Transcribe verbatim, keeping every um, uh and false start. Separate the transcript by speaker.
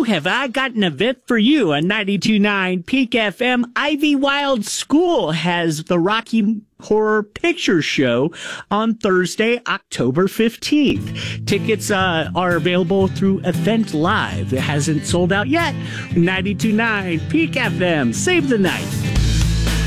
Speaker 1: Oh, have I got an event for you on ninety-two point nine Peak F M? Ivy Wild School has the Rocky Horror Picture Show on Thursday, October fifteenth. Tickets uh, are available through Event Live. It hasn't sold out yet. ninety-two point nine Peak F M. Save the night.